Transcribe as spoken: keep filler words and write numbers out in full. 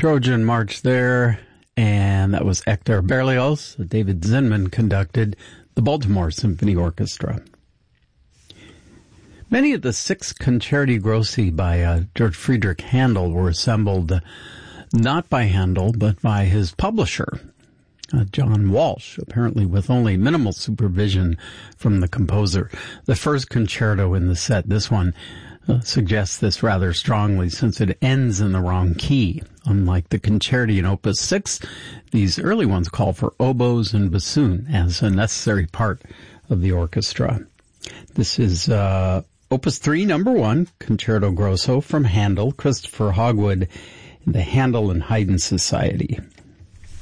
Trojan March there, and that was Hector Berlioz. David Zinman conducted the Baltimore Symphony Orchestra. Many of the six Concerti Grossi by uh, George Friedrich Handel were assembled uh, not by Handel, but by his publisher, uh, John Walsh, apparently with only minimal supervision from the composer. The first concerto in the set, this one, uh, suggests this rather strongly since it ends in the wrong key. Unlike the concerti in Opus six, these early ones call for oboes and bassoon as a necessary part of the orchestra. This is uh, Opus three, number one, Concerto Grosso from Handel, Christopher Hogwood, the Handel and Haydn Society.